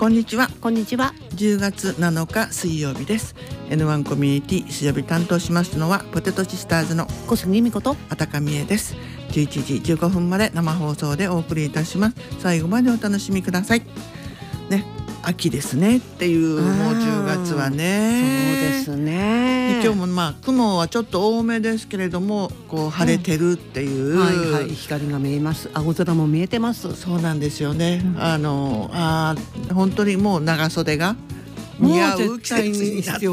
こんにちは。 こんにちは。 10月7日水曜日です。 N1 コミュニティ水曜日担当しますのはポテトシスターズの小杉美子とあたかみえです。11時15分まで生放送でお送りいたします。最後までお楽しみくださいね。秋ですねっていう、もう10月はね。 そうですね。 今日も雲はちょっと多めですけれども、こう晴れてるっていう、 はいはい、光が見えます。青空も見えてます。 そうなんですよね、本当にもう長袖が似合う季節になって